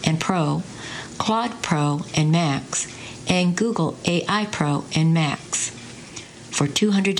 and Pro, Claude Pro and Max, and Google AI Pro and Max. For $200,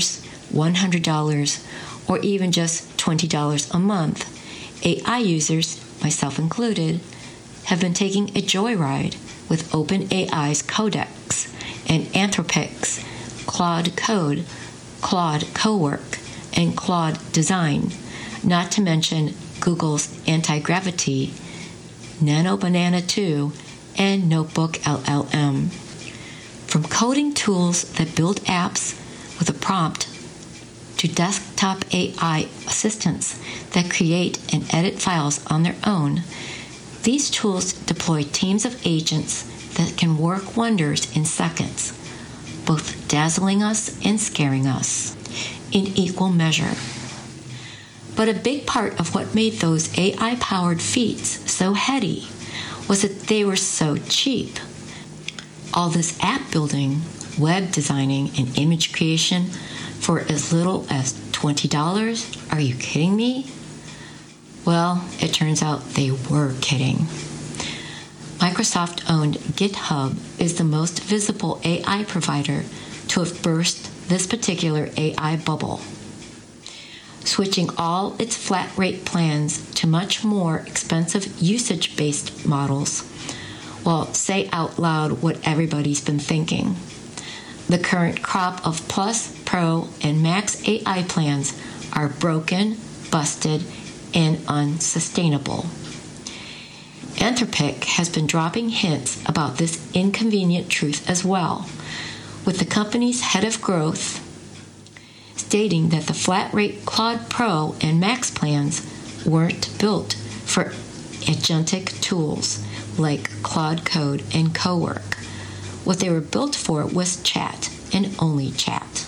$100, or even just $20 a month, AI users, myself included, have been taking a joyride with OpenAI's Codex and Anthropic's Claude Code, Claude Cowork, and Claude Design, not to mention Google's Anti-Gravity, Nano Banana 2, and Notebook LLM. From coding tools that build apps with a prompt to desktop AI assistants that create and edit files on their own, these tools deploy teams of agents that can work wonders in seconds, both dazzling us and scaring us in equal measure. But a big part of what made those AI-powered feats so heady was that they were so cheap. All this app building, web designing, and image creation for as little as $20? Are you kidding me? Well, it turns out they were kidding. Microsoft-owned GitHub is the most visible AI provider to have burst this particular AI bubble, switching all its flat rate plans to much more expensive usage-based models. Well, say out loud what everybody's been thinking. The current crop of Plus, Pro, and Max AI plans are broken, busted, and unsustainable. Anthropic has been dropping hints about this inconvenient truth as well, with the company's head of growth stating that the flat-rate Claude Pro and Max plans weren't built for agentic tools like Claude Code and Cowork. What they were built for was chat, and only chat.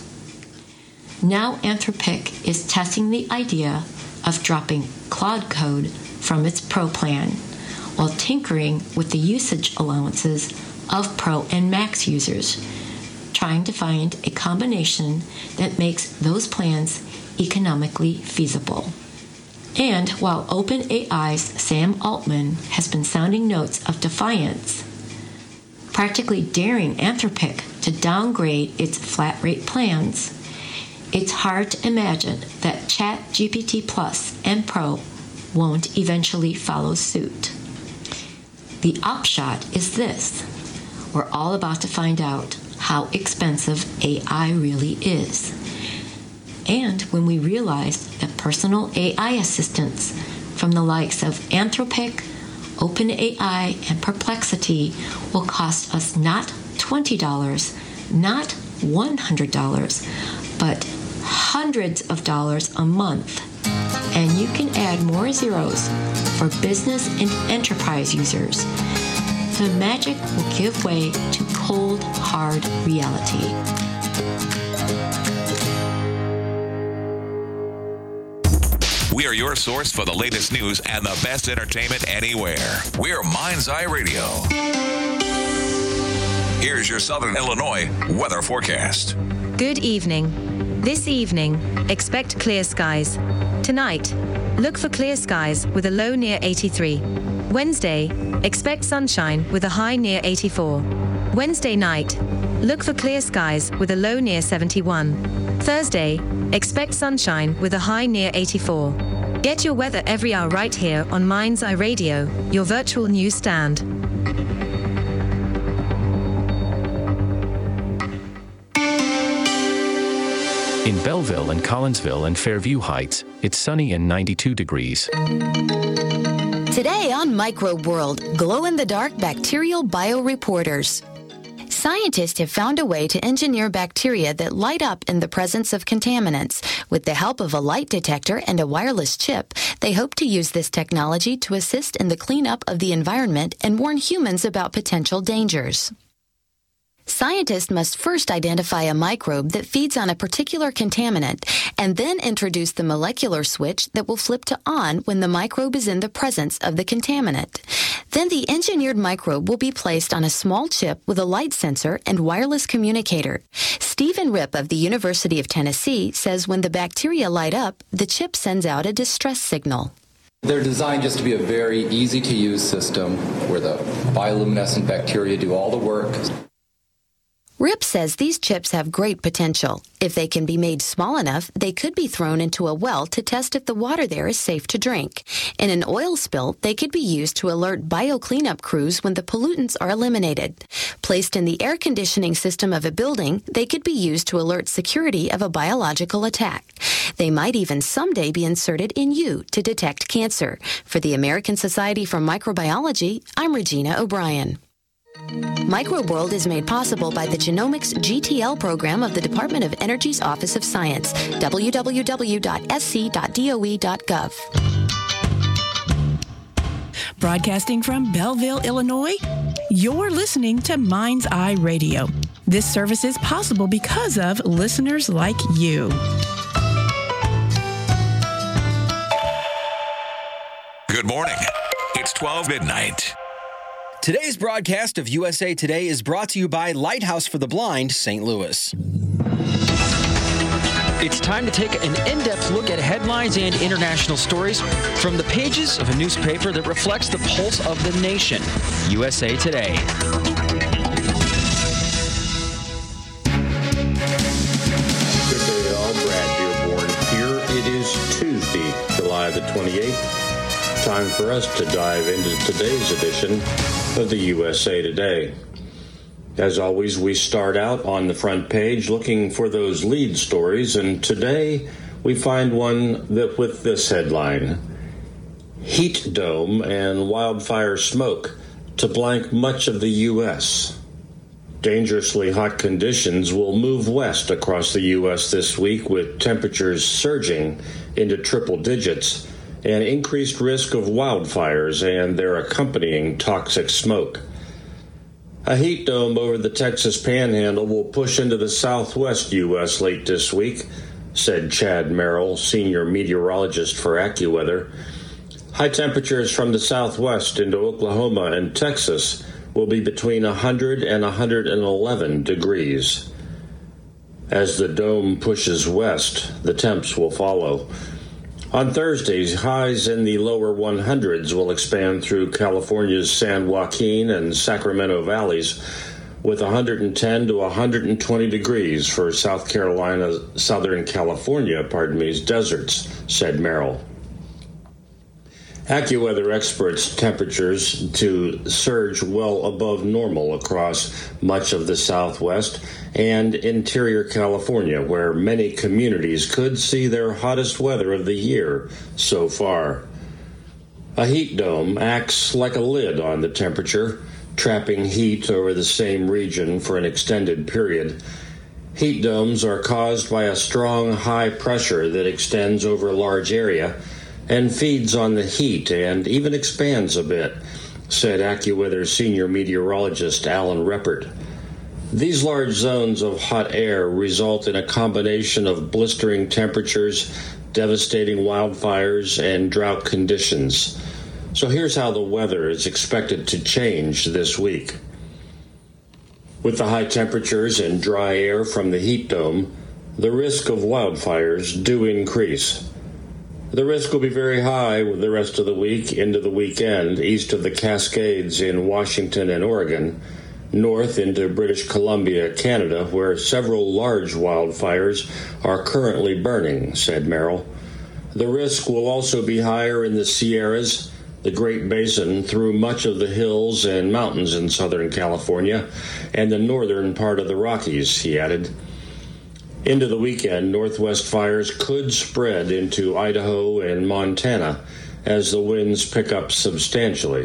Now Anthropic is testing the idea of dropping Claude Code from its Pro plan, while tinkering with the usage allowances of Pro and Max users, trying to find a combination that makes those plans economically feasible. And while OpenAI's Sam Altman has been sounding notes of defiance, practically daring Anthropic to downgrade its flat-rate plans, it's hard to imagine that ChatGPT Plus and Pro won't eventually follow suit. The upshot is this: we're all about to find out how expensive AI really is. And when we realize that personal AI assistants from the likes of Anthropic, OpenAI, and Perplexity will cost us not $20, not $100, but hundreds of dollars a month. And you can add more zeros for business and enterprise users. The magic will give way to cold, hard reality. We are your source for the latest news and the best entertainment anywhere. We're Mind's Eye Radio. Here's your Southern Illinois weather forecast. Good evening. This evening, expect clear skies. Tonight, look for clear skies with a low near 83. Wednesday, expect sunshine with a high near 84. Wednesday night, look for clear skies with a low near 71. Thursday, expect sunshine with a high near 84. Get your weather every hour right here on Mind's Eye Radio, your virtual news stand. In Belleville and Collinsville and Fairview Heights, it's sunny and 92 degrees. Today on Microbe World, glow-in-the-dark bacterial bioreporters. Scientists have found a way to engineer bacteria that light up in the presence of contaminants. With the help of a light detector and a wireless chip, they hope to use this technology to assist in the cleanup of the environment and warn humans about potential dangers. Scientists must first identify a microbe that feeds on a particular contaminant and then introduce the molecular switch that will flip to on when the microbe is in the presence of the contaminant. Then the engineered microbe will be placed on a small chip with a light sensor and wireless communicator. Stephen Ripp of the University of Tennessee says when the bacteria light up, the chip sends out a distress signal. They're designed just to be a very easy-to-use system where the bioluminescent bacteria do all the work. Rip says these chips have great potential. If they can be made small enough, they could be thrown into a well to test if the water there is safe to drink. In an oil spill, they could be used to alert bio-cleanup crews when the pollutants are eliminated. Placed in the air conditioning system of a building, they could be used to alert security of a biological attack. They might even someday be inserted in you to detect cancer. For the American Society for Microbiology, I'm Regina O'Brien. MicroWorld is made possible by the Genomics GTL program of the Department of Energy's Office of Science, www.sc.doe.gov. Broadcasting from Belleville, Illinois, you're listening to Mind's Eye Radio. This service is possible because of listeners like you. Good morning. It's 12 midnight. Today's broadcast of USA Today is brought to you by Lighthouse for the Blind, St. Louis. It's time to take an in-depth look at headlines and international stories from the pages of a newspaper that reflects the pulse of the nation. USA Today. Good day, all. Brad Dearborn here. It is Tuesday, July the 28th. Time for us to dive into today's edition of the USA Today. As always, we start out on the front page looking for those lead stories, and today we find one that with this headline: Heat dome and wildfire smoke to blank much of the U.S. Dangerously hot conditions will move west across the U.S. this week, with temperatures surging into triple digits and increased risk of wildfires and their accompanying toxic smoke. A heat dome over the Texas Panhandle will push into the southwest U.S. late this week, said Chad Merrill, senior meteorologist for AccuWeather. High temperatures from the southwest into Oklahoma and Texas will be between 100 and 111 degrees. As the dome pushes west, the temps will follow. On Thursdays, highs in the lower 100s will expand through California's San Joaquin and Sacramento valleys, with 110 to 120 degrees for Southern California's deserts, said Merrill. AccuWeather experts temperatures to surge well above normal across much of the southwest and interior California, where many communities could see their hottest weather of the year so far. A heat dome acts like a lid on the temperature, trapping heat over the same region for an extended period. Heat domes are caused by a strong high pressure that extends over a large area and feeds on the heat and even expands a bit, said AccuWeather senior meteorologist Alan Reppert. These large zones of hot air result in a combination of blistering temperatures, devastating wildfires, and drought conditions. So here's how the weather is expected to change this week. With the high temperatures and dry air from the heat dome, the risk of wildfires do increase. The risk will be very high the rest of the week into the weekend, east of the Cascades in Washington and Oregon, north into British Columbia, Canada, where several large wildfires are currently burning, said Merrill. The risk will also be higher in the Sierras, the Great Basin, through much of the hills and mountains in Southern California, and the northern part of the Rockies, he added. Into the weekend, northwest fires could spread into Idaho and Montana as the winds pick up substantially.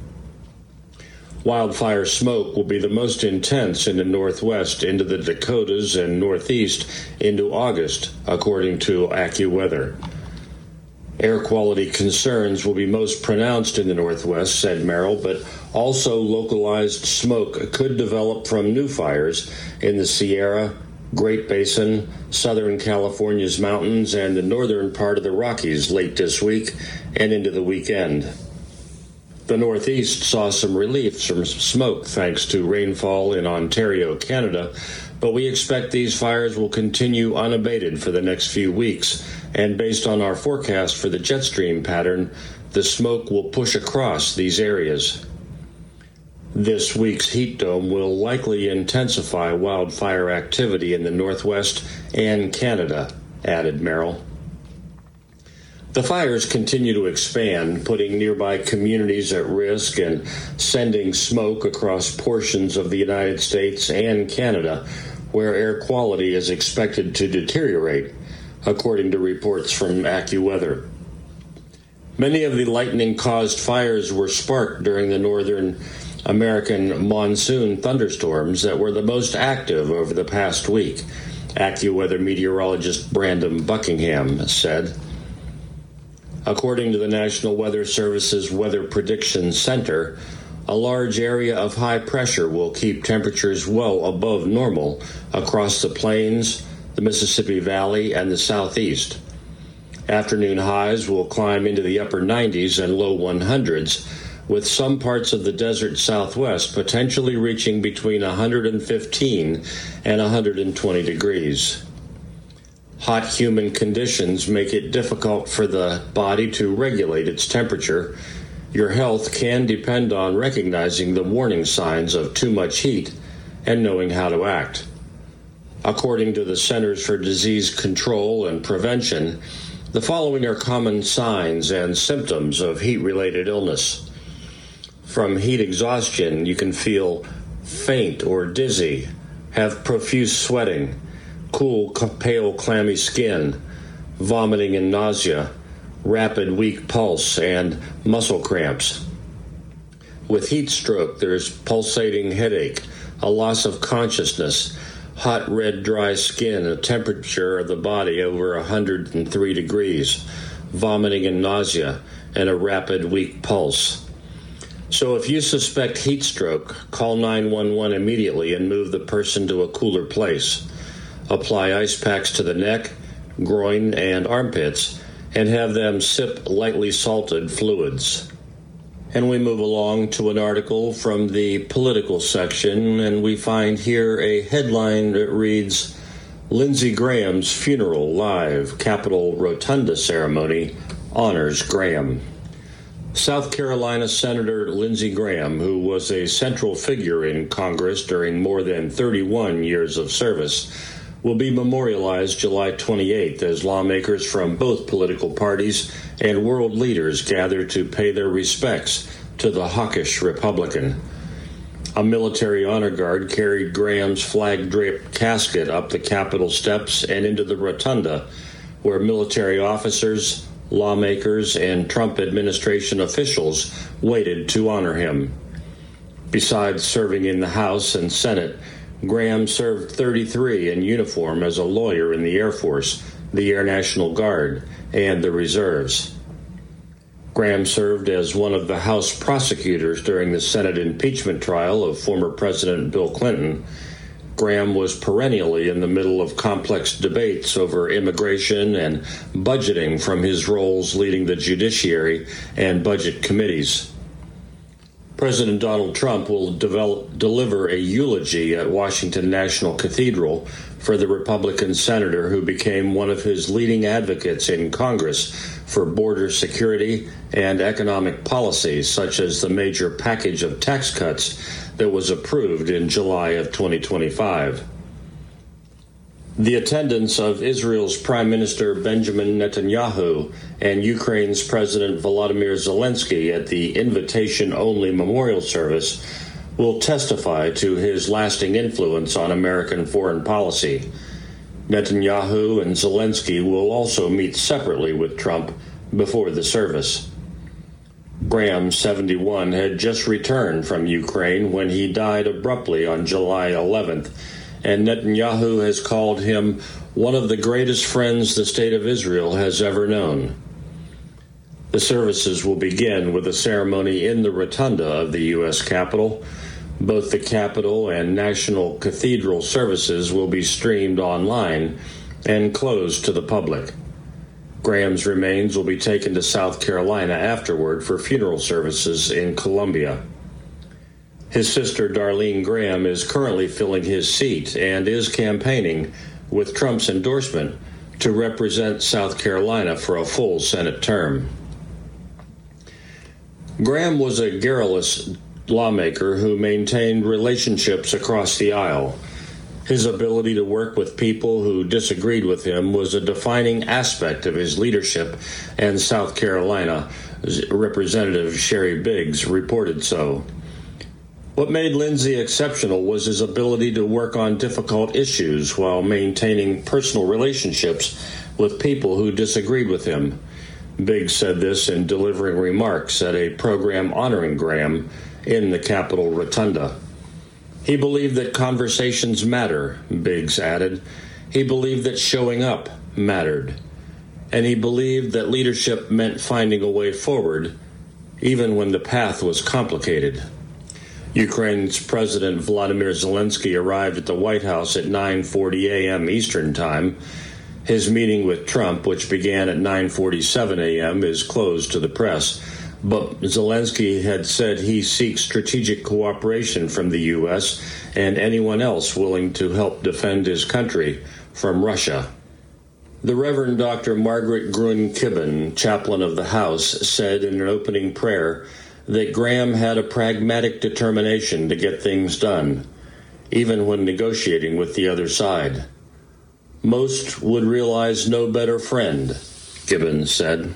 Wildfire smoke will be the most intense in the northwest into the Dakotas and northeast into August, according to AccuWeather. Air quality concerns will be most pronounced in the northwest, said Merrill, but also localized smoke could develop from new fires in the Sierra, Great Basin, Southern California's mountains, and the northern part of the Rockies late this week and into the weekend. The Northeast saw some relief from smoke thanks to rainfall in Ontario, Canada, but we expect these fires will continue unabated for the next few weeks, and based on our forecast for the jet stream pattern, the smoke will push across these areas. This week's heat dome will likely intensify wildfire activity in the Northwest and Canada, added Merrill. The fires continue to expand, putting nearby communities at risk and sending smoke across portions of the United States and Canada, where air quality is expected to deteriorate, according to reports from AccuWeather. Many of the lightning-caused fires were sparked during the northern American monsoon thunderstorms that were the most active over the past week, AccuWeather meteorologist Brandon Buckingham said. According to the National Weather Service's Weather Prediction Center, a large area of high pressure will keep temperatures well above normal across the plains, the Mississippi Valley, and the Southeast. Afternoon highs will climb into the upper 90s and low 100s, with some parts of the desert Southwest potentially reaching between 115 and 120 degrees. Hot, humid conditions make it difficult for the body to regulate its temperature. Your health can depend on recognizing the warning signs of too much heat and knowing how to act. According to the Centers for Disease Control and Prevention, the following are common signs and symptoms of heat-related illness. From heat exhaustion, you can feel faint or dizzy, have profuse sweating, cool, pale, clammy skin, vomiting and nausea, rapid, weak pulse, and muscle cramps. With heat stroke, there's pulsating headache, a loss of consciousness, hot, red, dry skin, a temperature of the body over 103 degrees, vomiting and nausea, and a rapid, weak pulse. So if you suspect heat stroke, call 911 immediately and move the person to a cooler place. Apply ice packs to the neck, groin, and armpits, and have them sip lightly salted fluids. And we move along to an article from the political section, and we find here a headline that reads, Lindsey Graham's funeral live, Capitol Rotunda ceremony honors Graham. South Carolina Senator Lindsey Graham, who was a central figure in Congress during more than 31 years of service, will be memorialized July 28th as lawmakers from both political parties and world leaders gather to pay their respects to the hawkish Republican. A military honor guard carried Graham's flag-draped casket up the Capitol steps and into the rotunda, where military officers, lawmakers, and Trump administration officials waited to honor him. Besides serving in the House and Senate, Graham served 33 in uniform as a lawyer in the Air Force, the Air National Guard, and the Reserves. Graham served as one of the House prosecutors during the Senate impeachment trial of former President Bill Clinton. Graham was perennially in the middle of complex debates over immigration and budgeting from his roles leading the Judiciary and Budget Committees. President Donald Trump will deliver a eulogy at Washington National Cathedral for the Republican senator who became one of his leading advocates in Congress for border security and economic policies, such as the major package of tax cuts that was approved in July of 2025. The attendance of Israel's Prime Minister Benjamin Netanyahu and Ukraine's President Volodymyr Zelensky at the invitation-only memorial service will testify to his lasting influence on American foreign policy. Netanyahu and Zelensky will also meet separately with Trump before the service. Graham, 71, had just returned from Ukraine when he died abruptly on July 11th, and Netanyahu has called him one of the greatest friends the State of Israel has ever known. The services will begin with a ceremony in the rotunda of the U.S. Capitol. Both the Capitol and National Cathedral services will be streamed online and closed to the public. Graham's remains will be taken to South Carolina afterward for funeral services in Columbia. His sister, Darlene Graham, is currently filling his seat and is campaigning with Trump's endorsement to represent South Carolina for a full Senate term. Graham was a garrulous lawmaker who maintained relationships across the aisle. His ability to work with people who disagreed with him was a defining aspect of his leadership, and South Carolina Representative Sherry Biggs reported so. What made Lindsey exceptional was his ability to work on difficult issues while maintaining personal relationships with people who disagreed with him. Biggs said this in delivering remarks at a program honoring Graham in the Capitol Rotunda. He believed that conversations matter, Biggs added. He believed that showing up mattered. And he believed that leadership meant finding a way forward, even when the path was complicated. Ukraine's President Volodymyr Zelensky arrived at the White House at 9:40 a.m. Eastern Time. His meeting with Trump, which began at 9:47 a.m., is closed to the press. But Zelensky had said he seeks strategic cooperation from the U.S. and anyone else willing to help defend his country from Russia. The Reverend Dr. Margaret Gruen Kibben, chaplain of the House, said in an opening prayer that Graham had a pragmatic determination to get things done, even when negotiating with the other side. Most would realize no better friend, Kibben said.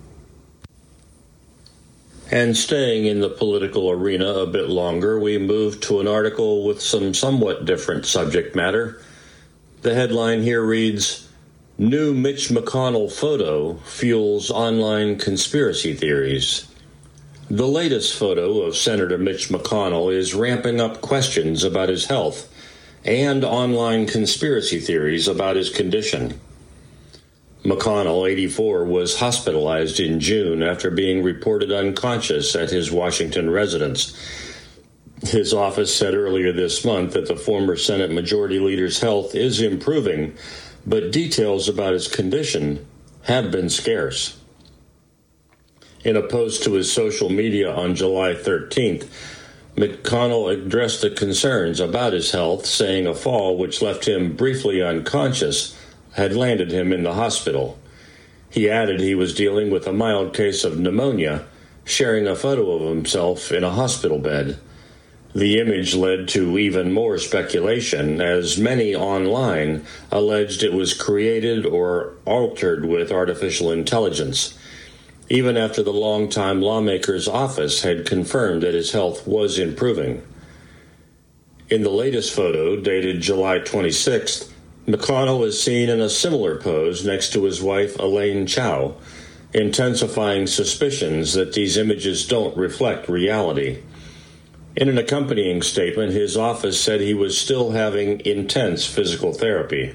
And staying in the political arena a bit longer, we move to an article with some somewhat different subject matter. The headline here reads, New Mitch McConnell photo fuels online conspiracy theories. The latest photo of Senator Mitch McConnell is ramping up questions about his health and online conspiracy theories about his condition. McConnell, 84, was hospitalized in June after being reported unconscious at his Washington residence. His office said earlier this month that the former Senate Majority Leader's health is improving, but details about his condition have been scarce. In a post to his social media on July 13th, McConnell addressed the concerns about his health, saying a fall which left him briefly unconscious had landed him in the hospital. He added he was dealing with a mild case of pneumonia, sharing a photo of himself in a hospital bed. The image led to even more speculation, as many online alleged it was created or altered with artificial intelligence, even after the longtime lawmaker's office had confirmed that his health was improving. In the latest photo, dated July 26th, McConnell is seen in a similar pose next to his wife Elaine Chao, intensifying suspicions that these images don't reflect reality. In an accompanying statement, his office said he was still having intense physical therapy.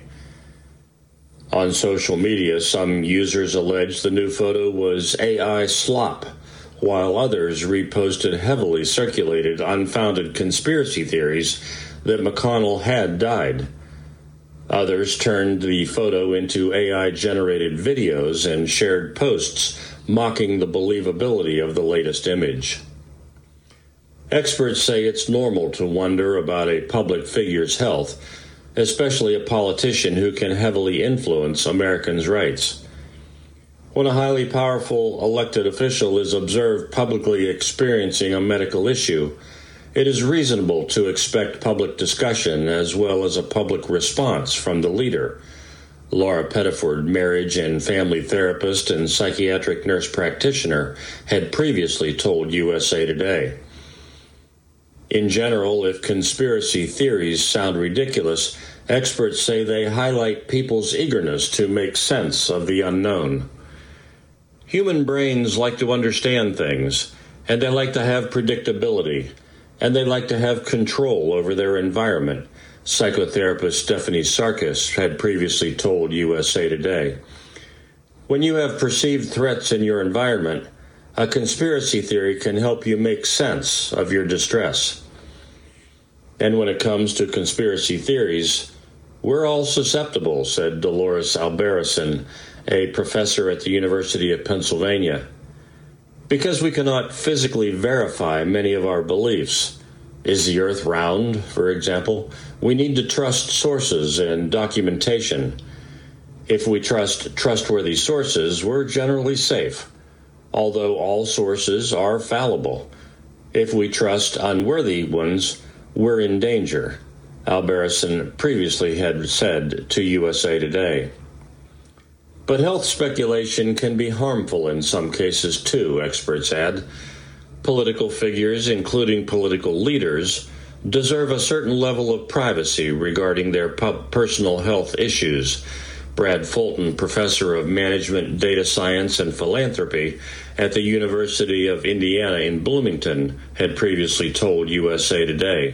On social media, some users alleged the new photo was AI slop, while others reposted heavily circulated unfounded conspiracy theories that McConnell had died. Others turned the photo into AI-generated videos and shared posts mocking the believability of the latest image. Experts say it's normal to wonder about a public figure's health, especially a politician who can heavily influence Americans' rights. When a highly powerful elected official is observed publicly experiencing a medical issue, it is reasonable to expect public discussion as well as a public response from the leader. Laura Pettiford, marriage and family therapist and psychiatric nurse practitioner, had previously told USA Today. In general, if conspiracy theories sound ridiculous, experts say they highlight people's eagerness to make sense of the unknown. Human brains like to understand things, and they like to have predictability, and they like to have control over their environment, psychotherapist Stephanie Sarkis had previously told USA Today. When you have perceived threats in your environment, a conspiracy theory can help you make sense of your distress. And when it comes to conspiracy theories, we're all susceptible, said Dolores Albarracin, a professor at the University of Pennsylvania. Because we cannot physically verify many of our beliefs. Is the earth round, for example? We need to trust sources and documentation. If we trust trustworthy sources, we're generally safe. although all sources are fallible. If we trust unworthy ones, we're in danger, Albarracin previously had said to USA Today. But health speculation can be harmful in some cases too, experts add. Political figures, including political leaders, deserve a certain level of privacy regarding their personal health issues. Brad Fulton, professor of management, data science, and philanthropy at the University of Indiana in Bloomington, had previously told USA Today.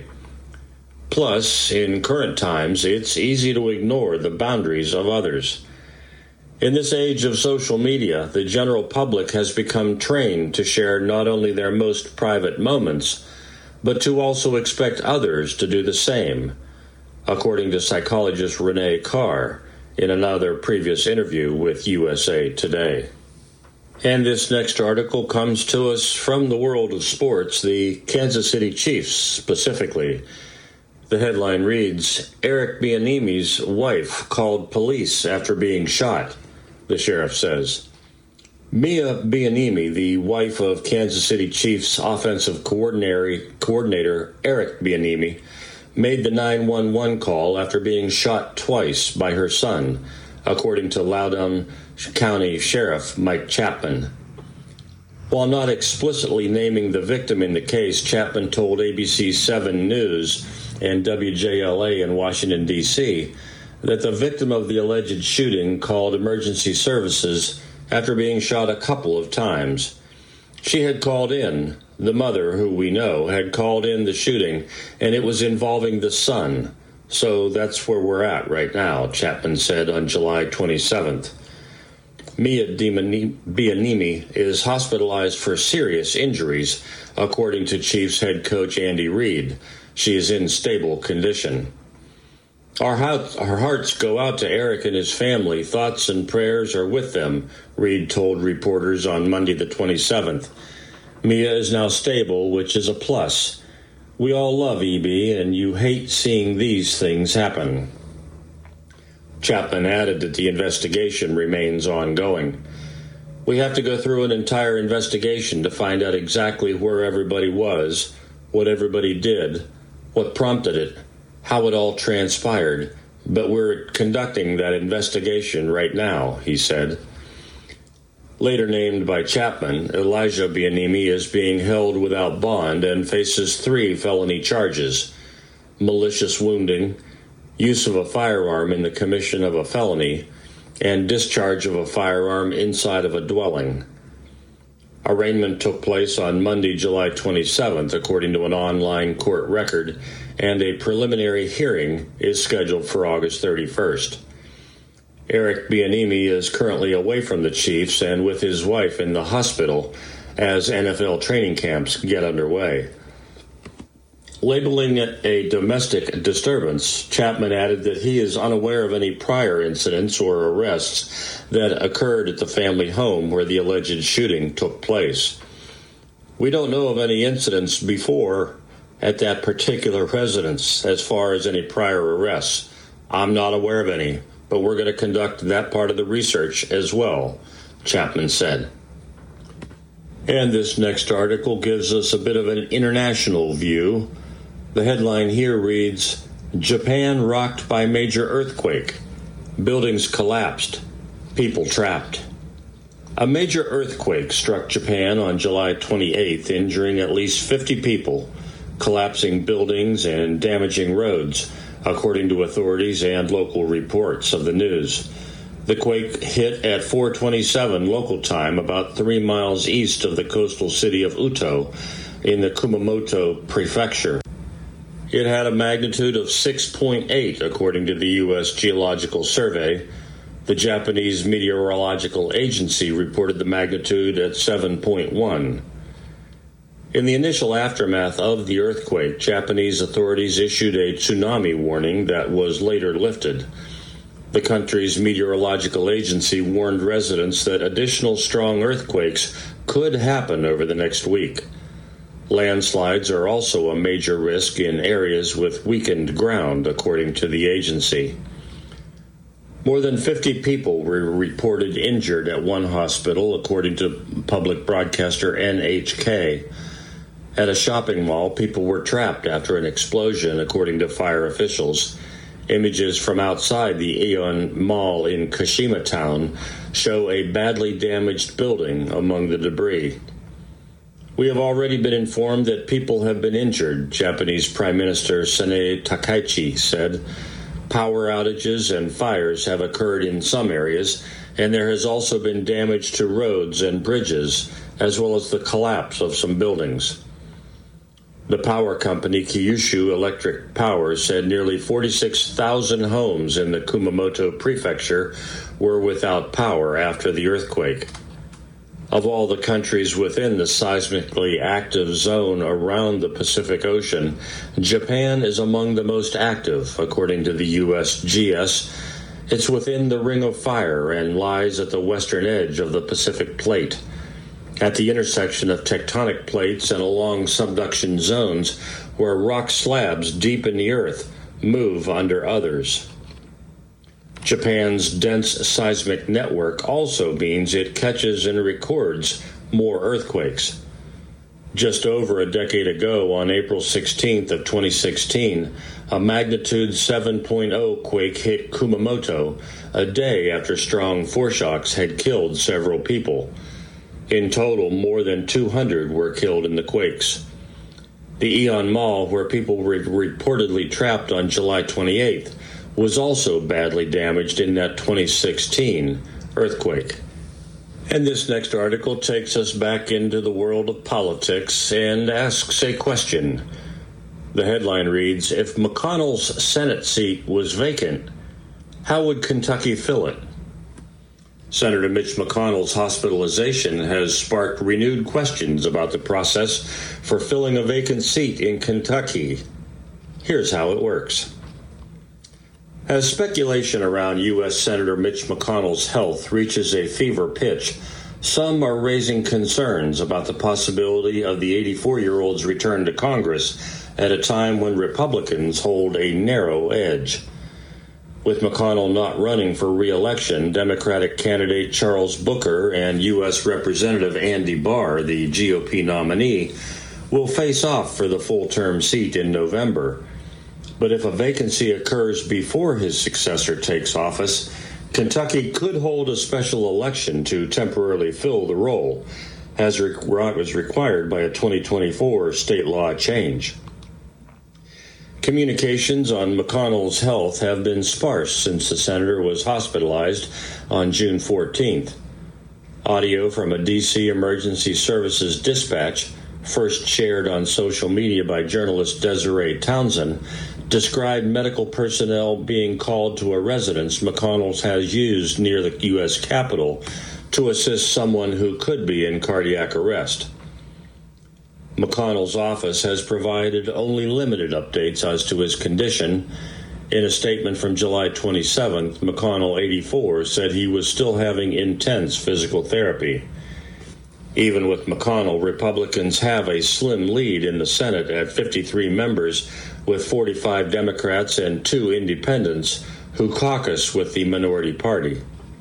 Plus, in current times, it's easy to ignore the boundaries of others. In this age of social media, the general public has become trained to share not only their most private moments, but to also expect others to do the same, according to psychologist Renee Carr in another previous interview with USA Today. And this next article comes to us from the world of sports, the Kansas City Chiefs specifically. The headline reads, Eric Bieniemy's wife called police after being shot, the sheriff says. Mia Bieniemy, the wife of Kansas City Chiefs offensive coordinator Eric Bieniemy, made the 911 call after being shot twice by her son, according to Loudoun County Sheriff Mike Chapman. While not explicitly naming the victim in the case, Chapman told ABC 7 News and WJLA in Washington, D.C., that the victim of the alleged shooting called emergency services after being shot a couple of times. She had called in. The mother, who we know, had called in the shooting, and it was involving the son. So that's where we're at right now, Chapman said on July 27th. Mia Bieniemy is hospitalized for serious injuries, according to Chiefs head coach Andy Reid. She is in stable condition. Our hearts go out to Eric and his family. Thoughts and prayers are with them, Reid told reporters on Monday the 27th. Mia is now stable, which is a plus. We all love EB, and you hate seeing these things happen. Chapman added that the investigation remains ongoing. We have to go through an entire investigation to find out exactly where everybody was, what everybody did, what prompted it, how it all transpired, but we're conducting that investigation right now, he said. Later named by Chapman, Elijah Bieniemy is being held without bond and faces 3 felony charges: malicious wounding, use of a firearm in the commission of a felony, and discharge of a firearm inside of a dwelling. Arraignment took place on Monday, July 27th, according to an online court record, and a preliminary hearing is scheduled for August 31st. Eric Bieniemy is currently away from the Chiefs and with his wife in the hospital as NFL training camps get underway. Labeling it a domestic disturbance, Chapman added that he is unaware of any prior incidents or arrests that occurred at the family home where the alleged shooting took place. We don't know of any incidents before at that particular residence as far as any prior arrests. I'm not aware of any, but we're going to conduct that part of the research as well, Chapman said. And this next article gives us a bit of an international view. The headline here reads, Japan rocked by major earthquake. Buildings collapsed. People trapped. A major earthquake struck Japan on July 28th, injuring at least 50 people, collapsing buildings and damaging roads, according to authorities and local reports of the news. The quake hit at 4:27 local time, about 3 miles east of the coastal city of Uto in the Kumamoto prefecture. It had a magnitude of 6.8, according to the U.S. Geological Survey. The Japanese Meteorological Agency reported the magnitude at 7.1. In the initial aftermath of the earthquake, Japanese authorities issued a tsunami warning that was later lifted. The country's meteorological agency warned residents that additional strong earthquakes could happen over the next week. Landslides are also a major risk in areas with weakened ground, according to the agency. More than 50 people were reported injured at one hospital, according to public broadcaster NHK. At a shopping mall, people were trapped after an explosion, according to fire officials. Images from outside the Aeon Mall in Kashima Town show a badly damaged building among the debris. We have already been informed that people have been injured, Japanese Prime Minister Sanae Takaichi said. Power outages and fires have occurred in some areas, and there has also been damage to roads and bridges, as well as the collapse of some buildings. The power company Kyushu Electric Power said nearly 46,000 homes in the Kumamoto prefecture were without power after the earthquake. Of all the countries within the seismically active zone around the Pacific Ocean, Japan is among the most active, according to the USGS. It's within the Ring of Fire and lies at the western edge of the Pacific Plate, at the intersection of tectonic plates and along subduction zones where rock slabs deep in the earth move under others. Japan's dense seismic network also means it catches and records more earthquakes. Just over a decade ago, on April 16th of 2016, a magnitude 7.0 quake hit Kumamoto a day after strong foreshocks had killed several people. In total, more than 200 were killed in the quakes. The Aeon Mall, where people were reportedly trapped on July 28th, was also badly damaged in that 2016 earthquake. And this next article takes us back into the world of politics and asks a question. The headline reads, if McConnell's Senate seat was vacant, how would Kentucky fill it? Senator Mitch McConnell's hospitalization has sparked renewed questions about the process for filling a vacant seat in Kentucky. Here's how it works. As speculation around U.S. Senator Mitch McConnell's health reaches a fever pitch, some are raising concerns about the possibility of the 84-year-old's return to Congress at a time when Republicans hold a narrow edge. With McConnell not running for re-election, Democratic candidate Charles Booker and U.S. Representative Andy Barr, the GOP nominee, will face off for the full-term seat in November. But if a vacancy occurs before his successor takes office, Kentucky could hold a special election to temporarily fill the role, as was required by a 2024 state law change. Communications on McConnell's health have been sparse since the senator was hospitalized on June 14th. Audio from a D.C. Emergency Services dispatch, first shared on social media by journalist Desiree Townsend, described medical personnel being called to a residence McConnell has used near the U.S. Capitol to assist someone who could be in cardiac arrest. McConnell's office has provided only limited updates as to his condition. In a statement from July 27th, McConnell, 84, said he was still having intense physical therapy. Even with McConnell, Republicans have a slim lead in the Senate at 53 members, with 45 Democrats and 2 independents who caucus with the minority party.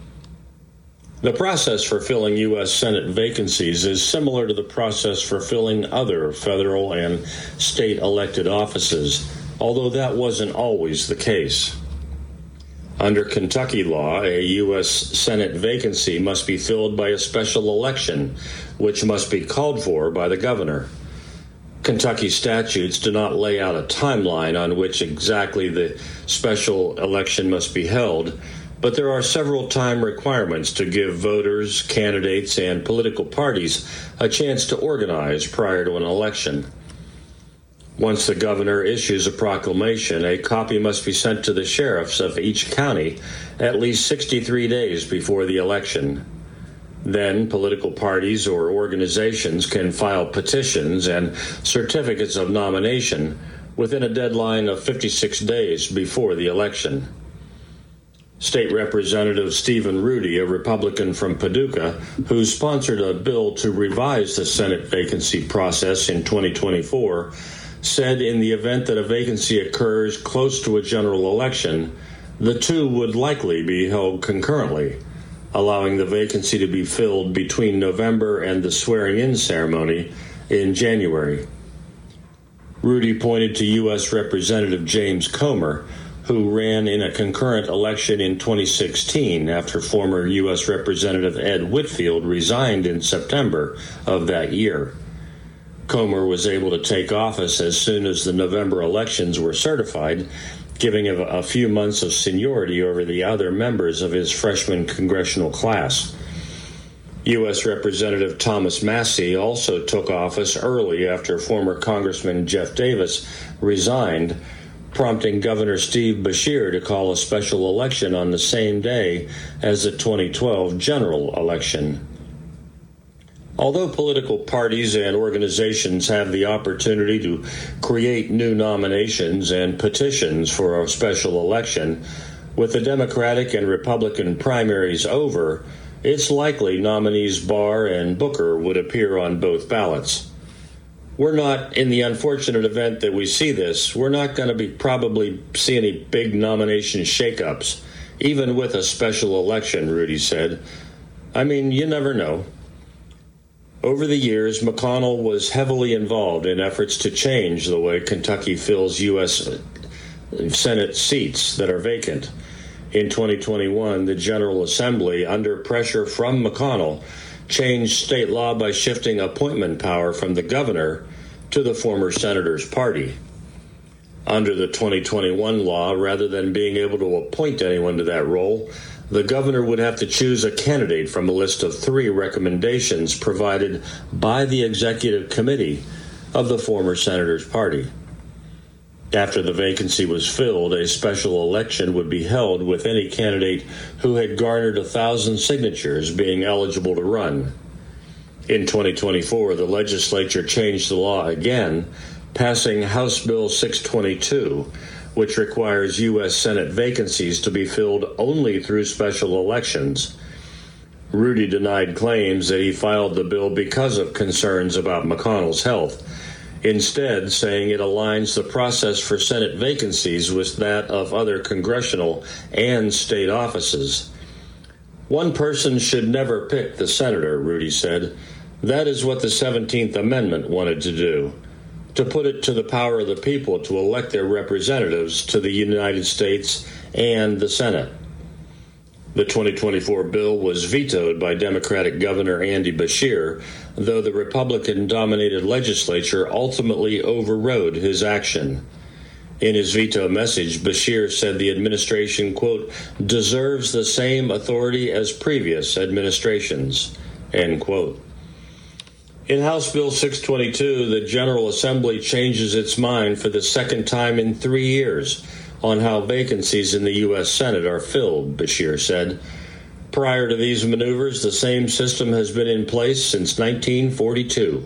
The process for filling U.S. Senate vacancies is similar to the process for filling other federal and state elected offices, although that wasn't always the case. Under Kentucky law, a U.S. Senate vacancy must be filled by a special election, which must be called for by the governor. Kentucky statutes do not lay out a timeline on which exactly the special election must be held, but there are several time requirements to give voters, candidates, and political parties a chance to organize prior to an election. Once the governor issues a proclamation, a copy must be sent to the sheriffs of each county at least 63 days before the election. Then political parties or organizations can file petitions and certificates of nomination within a deadline of 56 days before the election. State Representative Stephen Rudy, a Republican from Paducah, who sponsored a bill to revise the Senate vacancy process in 2024, said in the event that a vacancy occurs close to a general election, The two would likely be held concurrently, allowing the vacancy to be filled between November and the swearing-in ceremony in January. Rudy pointed to U.S. Representative James Comer, who ran in a concurrent election in 2016 after former U.S. Representative Ed Whitfield resigned in September of that year. Comer was able to take office as soon as the November elections were certified, giving him a few months of seniority over the other members of his freshman congressional class. U.S. Representative Thomas Massie also took office early after former Congressman Jeff Davis resigned, prompting Governor Steve Beshear to call a special election on the same day as the 2012 general election. Although political parties and organizations have the opportunity to create new nominations and petitions for a special election, with the Democratic and Republican primaries over, it's likely nominees Barr and Booker would appear on both ballots. We're not, in the unfortunate event that we see this, we're not going to probably see any big nomination shakeups, even with a special election, Rudy said. I mean, you never know. Over the years, McConnell was heavily involved in efforts to change the way Kentucky fills U.S. Senate seats that are vacant. In 2021, the General Assembly, under pressure from McConnell, changed state law by shifting appointment power from the governor to the former senator's party. Under the 2021 law, rather than being able to appoint anyone to that role, the governor would have to choose a candidate from a list of 3 recommendations provided by the executive committee of the former senator's party. After the vacancy was filled, a special election would be held with any candidate who had garnered 1,000 signatures being eligible to run. In 2024, the legislature changed the law again, passing House Bill 622, which requires U.S. Senate vacancies to be filled only through special elections. Rudy denied claims that he filed the bill because of concerns about McConnell's health, instead saying it aligns the process for Senate vacancies with that of other congressional and state offices. One person should never pick the senator, Rudy said. That is what the 17th Amendment wanted to do, to put it to the power of the people to elect their representatives to the United States and the Senate. The 2024 bill was vetoed by Democratic Governor Andy Beshear, though the Republican-dominated legislature ultimately overrode his action. In his veto message, Beshear said the administration, quote, deserves the same authority as previous administrations, end quote. In House Bill 622, the General Assembly changes its mind for the second time in 3 years on how vacancies in the U.S. Senate are filled, Beshear said. Prior to these maneuvers, the same system has been in place since 1942.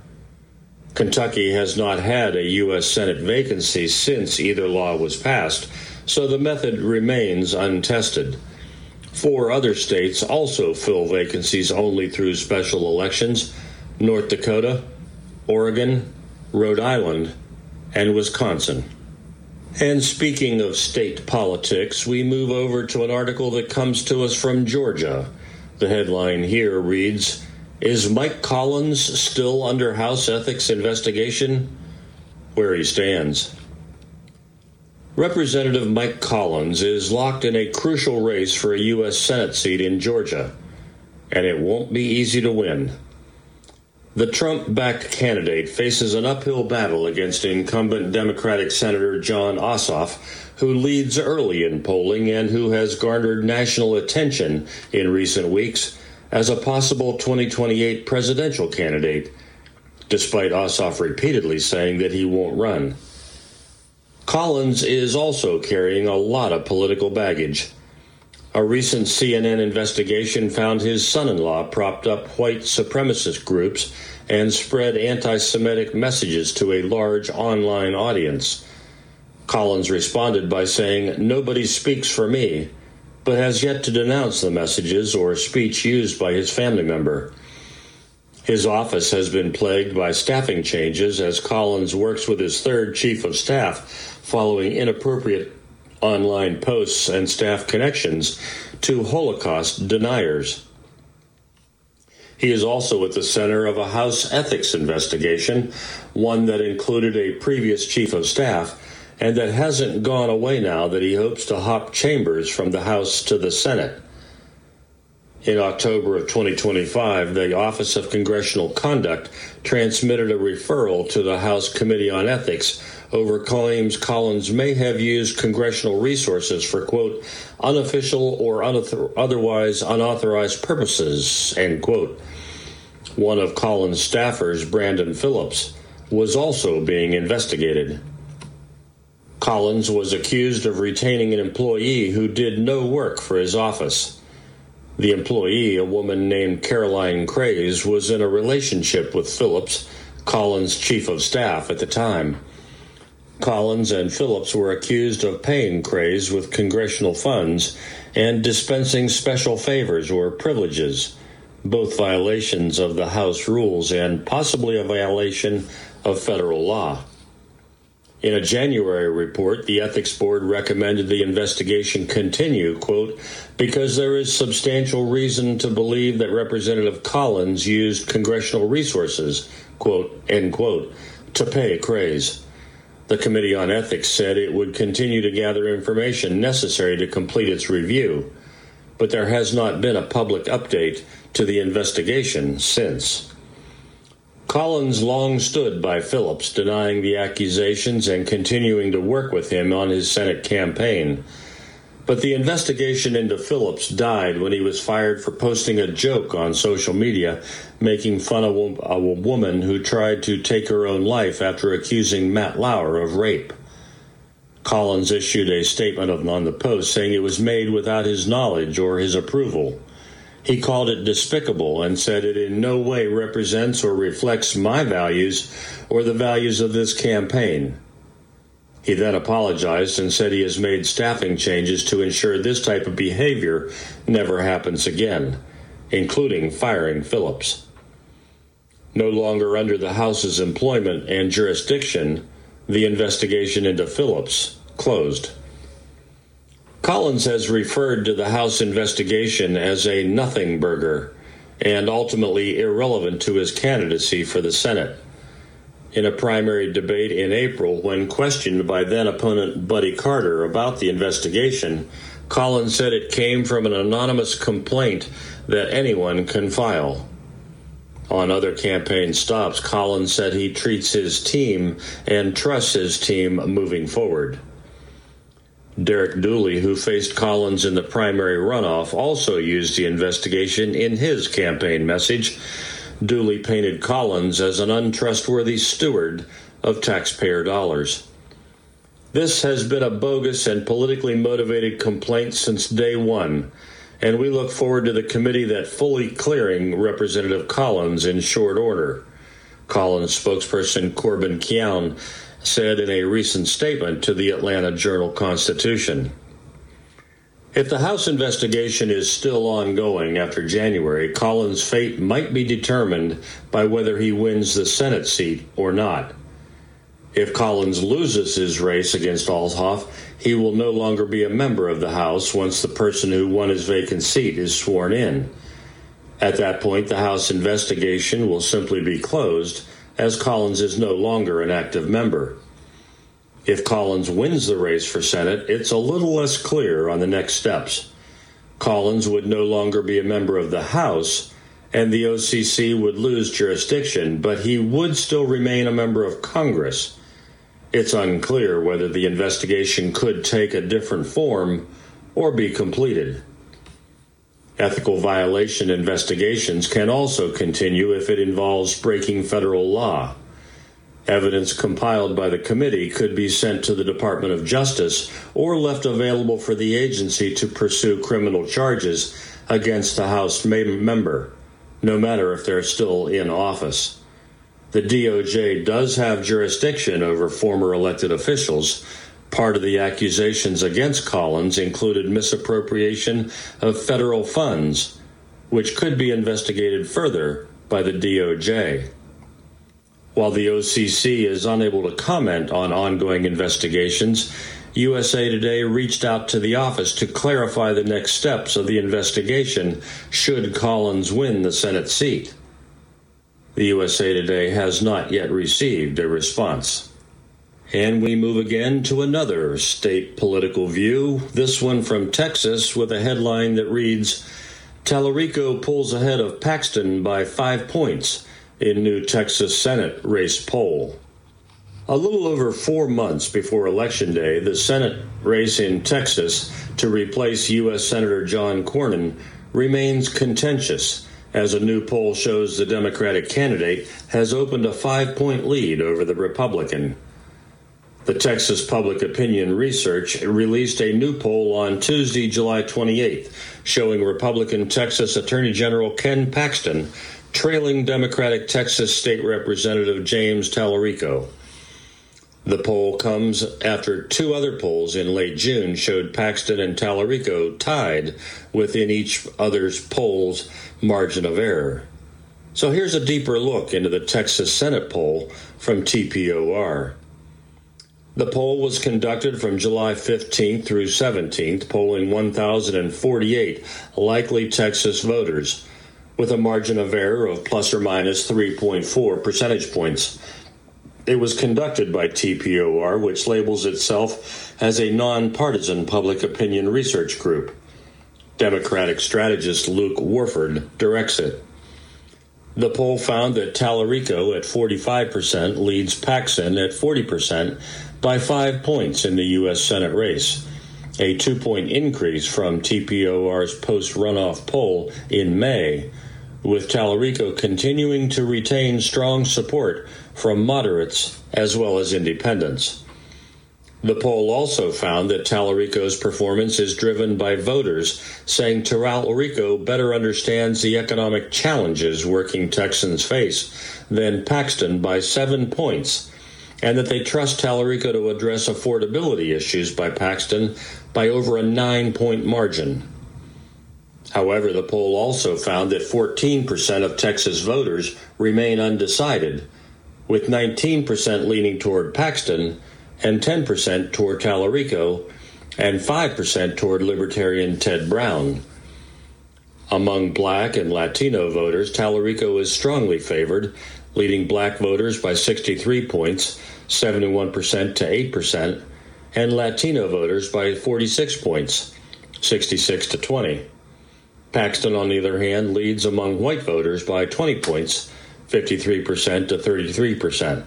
Kentucky has not had a U.S. Senate vacancy since either law was passed, so the method remains untested. 4 other states also fill vacancies only through special elections: North Dakota, Oregon, Rhode Island, and Wisconsin. And speaking of state politics, we move over to an article that comes to us from Georgia. The headline here reads, Is Mike Collins still under House ethics investigation? Where he stands. Representative Mike Collins is locked in a crucial race for a U.S. Senate seat in Georgia, and it won't be easy to win. The Trump-backed candidate faces an uphill battle against incumbent Democratic Senator Jon Ossoff, who leads early in polling and who has garnered national attention in recent weeks as a possible 2028 presidential candidate, despite Ossoff repeatedly saying that he won't run. Collins is also carrying a lot of political baggage. A recent CNN investigation found his son-in-law propped up white supremacist groups and spread anti-Semitic messages to a large online audience. Collins responded by saying, "Nobody speaks for me," but has yet to denounce the messages or speech used by his family member. His office has been plagued by staffing changes as Collins works with his third chief of staff following inappropriate online posts and staff connections to Holocaust deniers. He is also at the center of a House ethics investigation, one that included a previous chief of staff, and that hasn't gone away now that he hopes to hop chambers from the House to the Senate. In October of 2025, the Office of Congressional Conduct transmitted a referral to the House Committee on Ethics over claims Collins may have used congressional resources for, quote, unofficial or otherwise unauthorized purposes, end quote. One of Collins' staffers, Brandon Phillips, was also being investigated. Collins was accused of retaining an employee who did no work for his office. The employee, a woman named Caroline Craze, was in a relationship with Phillips, Collins' chief of staff at the time. Collins and Phillips were accused of paying Craze with congressional funds and dispensing special favors or privileges, both violations of the House rules and possibly a violation of federal law. In a January report, the Ethics Board recommended the investigation continue, quote, because there is substantial reason to believe that Representative Collins used congressional resources, quote, end quote, to pay Craze. The Committee on Ethics said it would continue to gather information necessary to complete its review, but there has not been a public update to the investigation since. Collins long stood by Phillips, denying the accusations and continuing to work with him on his Senate campaign. But the investigation into Phillips died when he was fired for posting a joke on social media, making fun of a woman who tried to take her own life after accusing Matt Lauer of rape. Collins issued a statement on the post saying it was made without his knowledge or his approval. He called it despicable and said it in no way represents or reflects my values or the values of this campaign. He then apologized and said he has made staffing changes to ensure this type of behavior never happens again, including firing Phillips. No longer under the House's employment and jurisdiction, the investigation into Phillips closed. Collins has referred to the House investigation as a nothing burger and ultimately irrelevant to his candidacy for the Senate. In a primary debate in April, when questioned by then-opponent Buddy Carter about the investigation, Collins said it came from an anonymous complaint that anyone can file. On other campaign stops, Collins said he treats his team and trusts his team moving forward. Derek Dooley, who faced Collins in the primary runoff, also used the investigation in his campaign message. Dooley painted Collins as an untrustworthy steward of taxpayer dollars. This has been a bogus and politically motivated complaint since day one, and we look forward to the committee that fully clearing Representative Collins in short order. Collins spokesperson Corbin Keown said in a recent statement to the Atlanta Journal-Constitution. If the House investigation is still ongoing after January, Collins' fate might be determined by whether he wins the Senate seat or not. If Collins loses his race against Ossoff, he will no longer be a member of the House once the person who won his vacant seat is sworn in. At that point, the House investigation will simply be closed, as Collins is no longer an active member. If Collins wins the race for Senate, it's a little less clear on the next steps. Collins would no longer be a member of the House, and the OCC would lose jurisdiction, but he would still remain a member of Congress. It's unclear whether the investigation could take a different form or be completed. Ethical violation investigations can also continue if it involves breaking federal law. Evidence compiled by the committee could be sent to the Department of Justice or left available for the agency to pursue criminal charges against the House member, no matter if they're still in office. The DOJ does have jurisdiction over former elected officials. Part of the accusations against Collins included misappropriation of federal funds, which could be investigated further by the DOJ. While the OCC is unable to comment on ongoing investigations, USA Today reached out to the office to clarify the next steps of the investigation should Collins win the Senate seat. The USA Today has not yet received a response. And we move again to another state political view, this one from Texas, with a headline that reads, Tallarico pulls ahead of Paxton by 5 points in new Texas Senate race poll. A little over 4 months before Election Day, the Senate race in Texas to replace U.S. Senator John Cornyn remains contentious, as a new poll shows the Democratic candidate has opened a 5-point lead over the Republican. The Texas Public Opinion Research released a new poll on Tuesday, July 28th, showing Republican Texas Attorney General Ken Paxton trailing Democratic Texas State Representative James Tallarico. The poll comes after 2 other polls in late June showed Paxton and Tallarico tied within each other's poll's margin of error. So here's a deeper look into the Texas Senate poll from TPOR. The poll was conducted from July 15th through 17th, polling 1,048 likely Texas voters, with a margin of error of plus or minus 3.4 percentage points. It was conducted by TPOR, which labels itself as a nonpartisan public opinion research group. Democratic strategist Luke Warford directs it. The poll found that Tallarico at 45% leads Paxton at 40% by 5 points in the U.S. Senate race, a 2-point increase from TPOR's post-runoff poll in May, with Tallarico continuing to retain strong support from moderates as well as independents. The poll also found that Tallarico's performance is driven by voters saying Tallarico better understands the economic challenges working Texans face than Paxton by 7 points, and that they trust Tallarico to address affordability issues by Paxton by over a 9-point margin. However, the poll also found that 14% of Texas voters remain undecided, with 19% leaning toward Paxton and 10% toward Tallarico and 5% toward Libertarian Ted Brown. Among Black and Latino voters, Tallarico is strongly favored, leading Black voters by 63 points, 71% to 8%, and Latino voters by 46 points, 66 to 20. Paxton, on the other hand, leads among white voters by 20 points, 53% to 33%.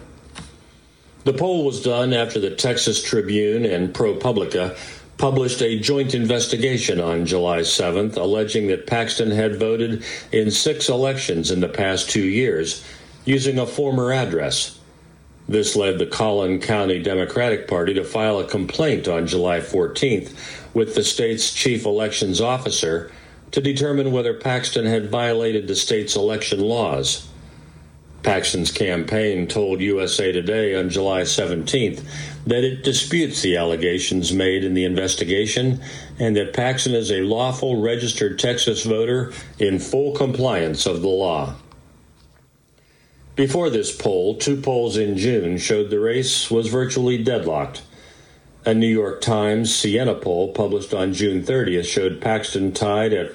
The poll was done after the Texas Tribune and ProPublica published a joint investigation on July 7th, alleging that Paxton had voted in 6 elections in the past 2 years using a former address. This led the Collin County Democratic Party to file a complaint on July 14th with the state's chief elections officer to determine whether Paxton had violated the state's election laws. Paxton's campaign told USA Today on July 17th that it disputes the allegations made in the investigation and that Paxton is a lawful registered Texas voter in full compliance of the law. Before this poll, 2 polls in June showed the race was virtually deadlocked. A New York Times Siena poll published on June 30th showed Paxton tied at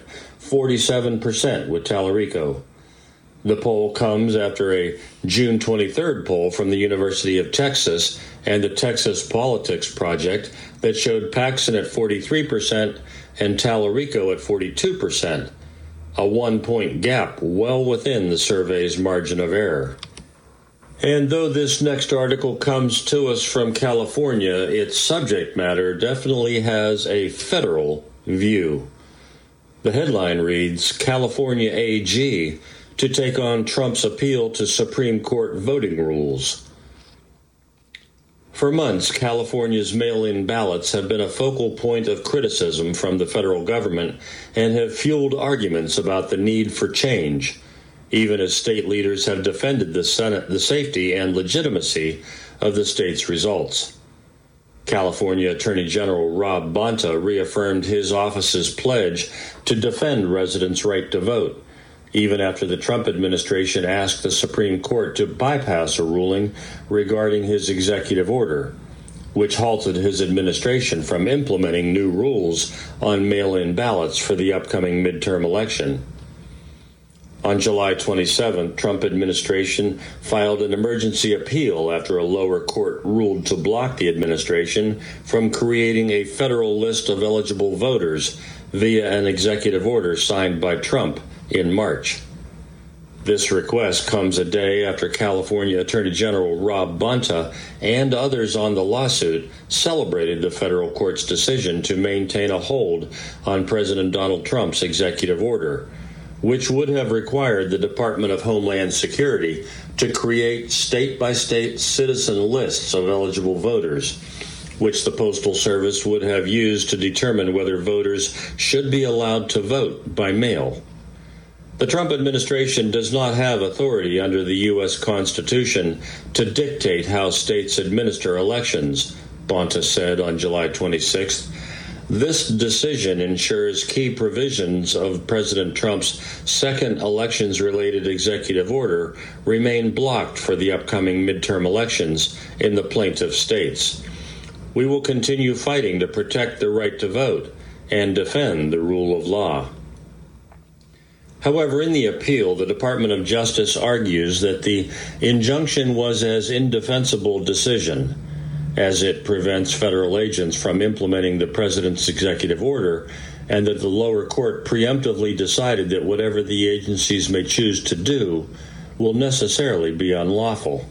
47% with Tallarico. The poll comes after a June 23rd poll from the University of Texas and the Texas Politics Project that showed Paxton at 43% and Tallarico at 42%, a 1-point gap well within the survey's margin of error. And though this next article comes to us from California, its subject matter definitely has a federal view. The headline reads, California AG to take on Trump's appeal to Supreme Court voting rules. For months, California's mail-in ballots have been a focal point of criticism from the federal government and have fueled arguments about the need for change, even as state leaders have defended the safety and legitimacy of the state's results. California Attorney General Rob Bonta reaffirmed his office's pledge to defend residents' right to vote, even after the Trump administration asked the Supreme Court to bypass a ruling regarding his executive order, which halted his administration from implementing new rules on mail-in ballots for the upcoming midterm election. On July 27th, Trump administration filed an emergency appeal after a lower court ruled to block the administration from creating a federal list of eligible voters via an executive order signed by Trump in March. This request comes a day after California Attorney General Rob Bonta and others on the lawsuit celebrated the federal court's decision to maintain a hold on President Donald Trump's executive order, which would have required the Department of Homeland Security to create state-by-state citizen lists of eligible voters, which the Postal Service would have used to determine whether voters should be allowed to vote by mail. The Trump administration does not have authority under the U.S. Constitution to dictate how states administer elections, Bonta said on July 26th. This decision ensures key provisions of President Trump's second elections-related executive order remain blocked for the upcoming midterm elections in the plaintiff states. We will continue fighting to protect the right to vote and defend the rule of law. However, in the appeal, the Department of Justice argues that the injunction was an indefensible decision, as it prevents federal agents from implementing the president's executive order, and that the lower court preemptively decided that whatever the agencies may choose to do will necessarily be unlawful.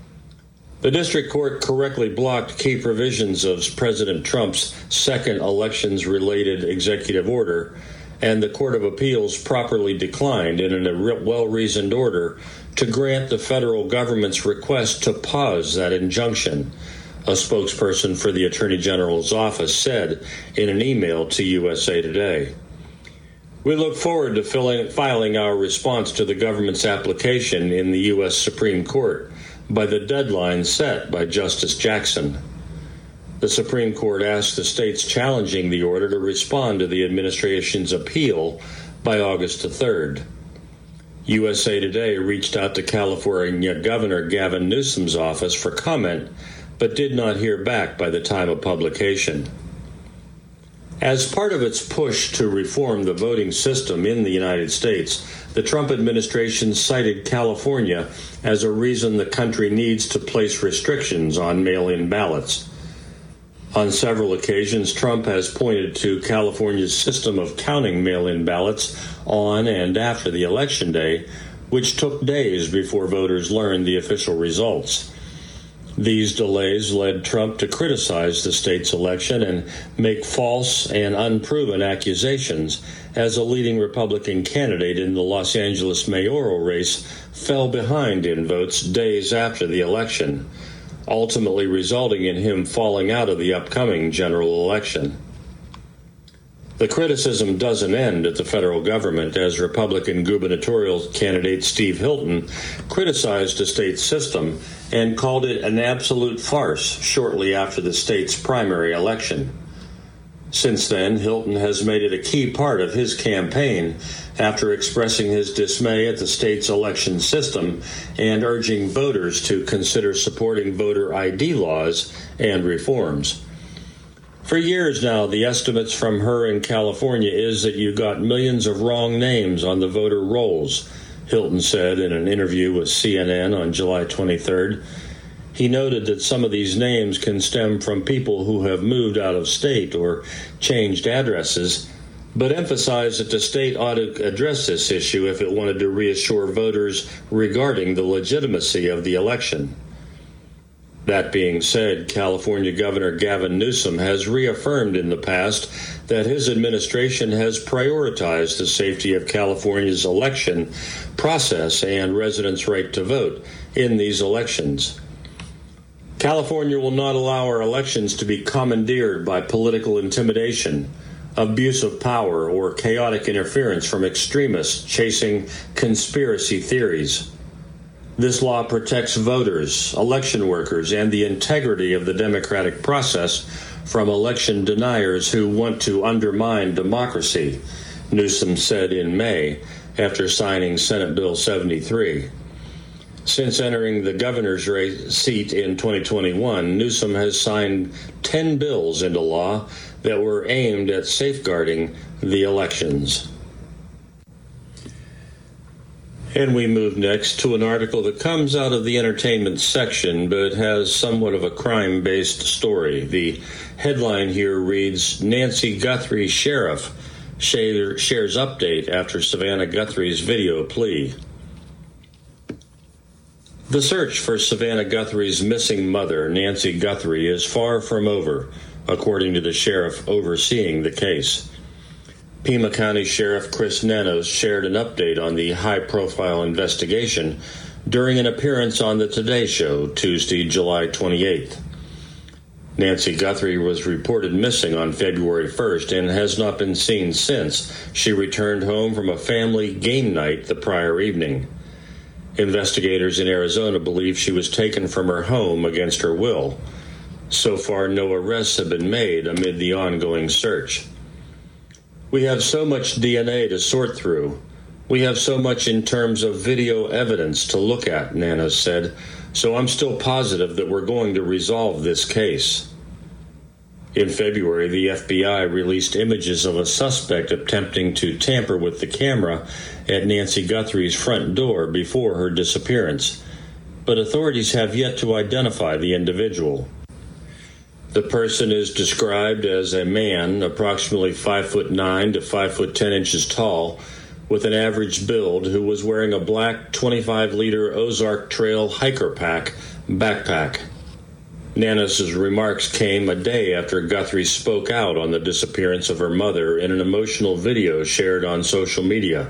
The district court correctly blocked key provisions of President Trump's second elections-related executive order, and the Court of Appeals properly declined in a well-reasoned order to grant the federal government's request to pause that injunction, a spokesperson for the Attorney General's office said in an email to USA Today. We look forward to filing our response to the government's application in the U.S. Supreme Court by the deadline set by Justice Jackson. The Supreme Court asked the states challenging the order to respond to the administration's appeal by August 3rd. USA Today reached out to California Governor Gavin Newsom's office for comment, but did not hear back by the time of publication. As part of its push to reform the voting system in the United States, the Trump administration cited California as a reason the country needs to place restrictions on mail-in ballots. On several occasions, Trump has pointed to California's system of counting mail-in ballots on and after the election day, which took days before voters learned the official results. These delays led Trump to criticize the state's election and make false and unproven accusations as a leading Republican candidate in the Los Angeles mayoral race fell behind in votes days after the election, ultimately resulting in him falling out of the upcoming general election. The criticism doesn't end at the federal government, as Republican gubernatorial candidate Steve Hilton criticized the state system and called it an absolute farce shortly after the state's primary election. Since then, Hilton has made it a key part of his campaign after expressing his dismay at the state's election system and urging voters to consider supporting voter ID laws and reforms. For years now, the estimates from her in California is that you got millions of wrong names on the voter rolls, Hilton said in an interview with CNN on July 23rd. He noted that some of these names can stem from people who have moved out of state or changed addresses, but emphasized that the state ought to address this issue if it wanted to reassure voters regarding the legitimacy of the election. That being said, California Governor Gavin Newsom has reaffirmed in the past that his administration has prioritized the safety of California's election process and residents' right to vote in these elections. California will not allow our elections to be commandeered by political intimidation, abuse of power, or chaotic interference from extremists chasing conspiracy theories. This law protects voters, election workers, and the integrity of the democratic process from election deniers who want to undermine democracy, Newsom said in May, after signing Senate Bill 73. Since entering the governor's seat in 2021, Newsom has signed 10 bills into law that were aimed at safeguarding the elections. And we move next to an article that comes out of the entertainment section, but has somewhat of a crime-based story. The headline here reads, Nancy Guthrie Sheriff shares update after Savannah Guthrie's video plea. The search for Savannah Guthrie's missing mother, Nancy Guthrie, is far from over, according to the sheriff overseeing the case. Pima County Sheriff Chris Nanos shared an update on the high-profile investigation during an appearance on the Today Show Tuesday, July 28th. Nancy Guthrie was reported missing on February 1st and has not been seen since she returned home from a family game night the prior evening. Investigators in Arizona believe she was taken from her home against her will. So far, no arrests have been made amid the ongoing search. We have so much DNA to sort through. We have so much in terms of video evidence to look at, Nanos said, so I'm still positive that we're going to resolve this case. In February, the FBI released images of a suspect attempting to tamper with the camera at Nancy Guthrie's front door before her disappearance, but authorities have yet to identify the individual. The person is described as a man approximately 5'9" to 5'10" tall, with an average build, who was wearing a black 25-liter Ozark Trail hiker backpack. Nanos' remarks came a day after Guthrie spoke out on the disappearance of her mother in an emotional video shared on social media.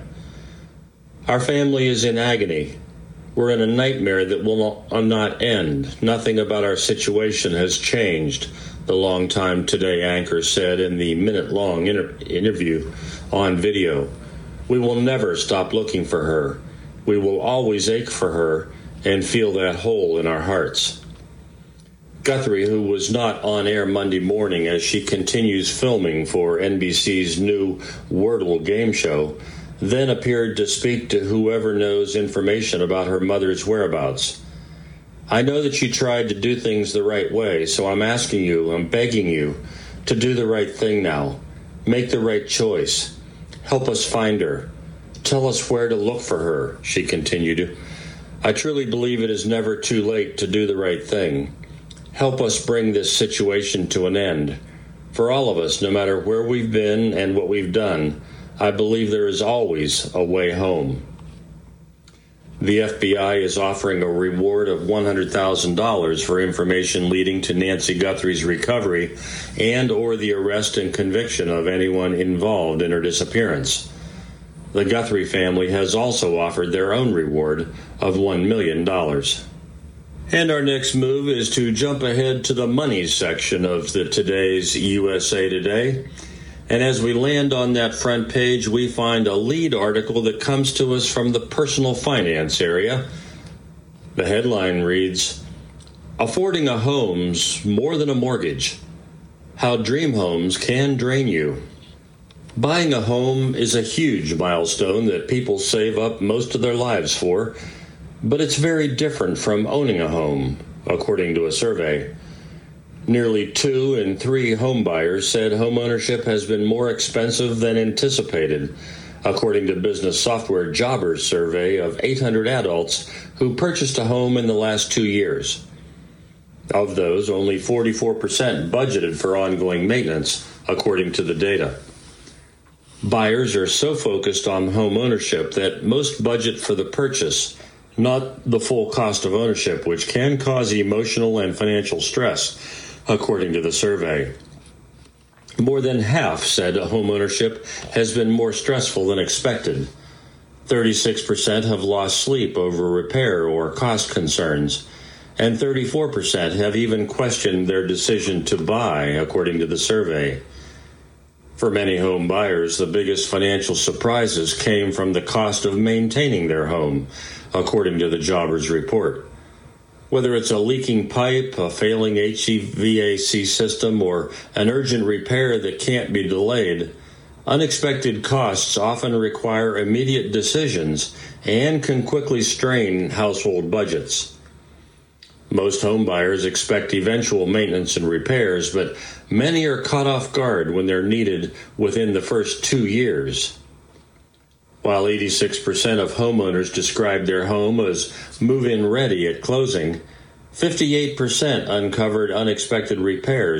Our family is in agony. We're in a nightmare that will not end. Nothing about our situation has changed, the longtime Today anchor said in the minute-long interview on video. We will never stop looking for her. We will always ache for her and feel that hole in our hearts. Guthrie, who was not on air Monday morning as she continues filming for NBC's new Wordle game show, then appeared to speak to whoever knows information about her mother's whereabouts. I know that you tried to do things the right way, so I'm begging you to do the right thing now. Make the right choice. Help us find her. Tell us where to look for her, she continued. I truly believe it is never too late to do the right thing. Help us bring this situation to an end. For all of us, no matter where we've been and what we've done, I believe there is always a way home. The FBI is offering a reward of $100,000 for information leading to Nancy Guthrie's recovery and or the arrest and conviction of anyone involved in her disappearance. The Guthrie family has also offered their own reward of $1 million. And our next move is to jump ahead to the money section of today's USA Today. And as we land on that front page, we find a lead article that comes to us from the personal finance area. The headline reads, Affording a Home's More Than a Mortgage. How Dream Homes Can Drain You. Buying a home is a huge milestone that people save up most of their lives for, but it's very different from owning a home, according to a survey. Nearly 2 in 3 homebuyers said homeownership has been more expensive than anticipated, according to business software Jobbers survey of 800 adults who purchased a home in the last 2 years. Of those, only 44% budgeted for ongoing maintenance, according to the data. Buyers are so focused on homeownership that most budget for the purchase, not the full cost of ownership, which can cause emotional and financial stress, according to the survey. More than half said homeownership has been more stressful than expected. 36% have lost sleep over repair or cost concerns, and 34% have even questioned their decision to buy, according to the survey. For many home buyers, the biggest financial surprises came from the cost of maintaining their home, according to the Jobbers report. Whether it's a leaking pipe, a failing HVAC system, or an urgent repair that can't be delayed, Unexpected costs often require immediate decisions and can quickly strain household budgets. Most home buyers expect eventual maintenance and repairs, but many are caught off guard when they're needed within the first 2 years. While 86% of homeowners described their home as move-in ready at closing, 58% uncovered unexpected repairs